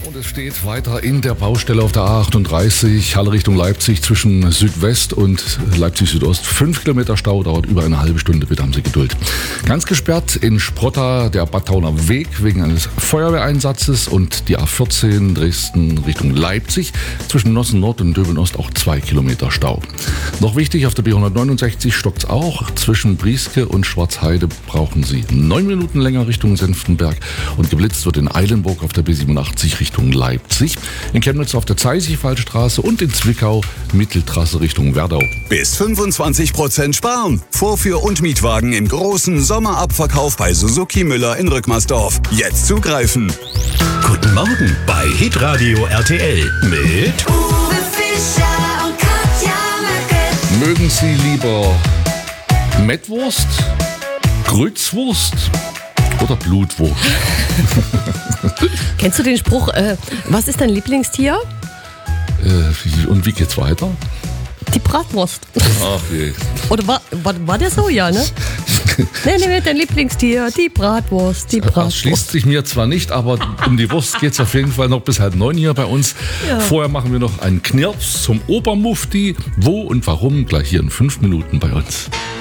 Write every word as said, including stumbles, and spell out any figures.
Und es steht weiter in der Baustelle auf der A achtunddreißig, Halle Richtung Leipzig zwischen Südwest und Leipzig Südost. Fünf Kilometer Stau, dauert über eine halbe Stunde, bitte haben Sie Geduld. Ganz gesperrt in Sprotta der Badtauner Weg wegen eines Feuerwehreinsatzes und die A vierzehn Dresden Richtung Leipzig zwischen Nossen Nord und Döbeln Ost auch zwei Kilometer Stau. Noch wichtig, auf der B hundertneunundsechzig stockt's auch. Zwischen Brieske und Schwarzheide brauchen Sie neun Minuten länger Richtung Senftenberg und geblitzt wird in Eilenburg auf der B siebenundachtzig Richtung Leipzig, in Chemnitz auf der Zeißig-Fallstraße und in Zwickau Mitteltrasse Richtung Werdau. Bis fünfundzwanzig Prozent sparen. Vorführ- und Mietwagen im großen Sommerabverkauf bei Suzuki Müller in Rückmersdorf. Jetzt zugreifen. Guten Morgen bei Hitradio R T L mit Uwe Fischer und Katja Möcke. Mögen Sie lieber Mettwurst, Grützwurst oder Blutwurst? Kennst du den Spruch, äh, was ist dein Lieblingstier? Äh, und wie geht's weiter? Die Bratwurst. Ach je. Oder war, war, war der so, ja, ne? Nee, nee, dein Lieblingstier, die Bratwurst, die Das Bratwurst. schließt sich mir zwar nicht, aber um die Wurst geht es auf jeden Fall noch bis halb neun hier bei uns. Ja. Vorher machen wir noch einen Knirps zum Obermufti. Wo und warum gleich hier in fünf Minuten bei uns.